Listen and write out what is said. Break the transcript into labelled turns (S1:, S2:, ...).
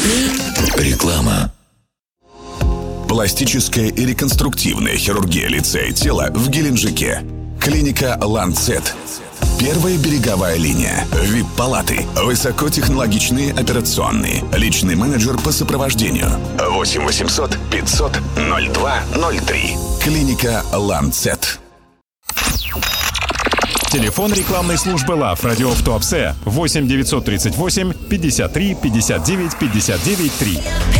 S1: Реклама. Пластическая и реконструктивная хирургия лица и тела в Геленджике. Клиника «Ланцет». Первая береговая линия. ВИП-палаты. Высокотехнологичные операционные. Личный менеджер по сопровождению. 8 800 500 02 03. Клиника «Ланцет».
S2: Телефон рекламной службы ЛАВ «Радио в Туапсе» 8 938 53 59 59 3.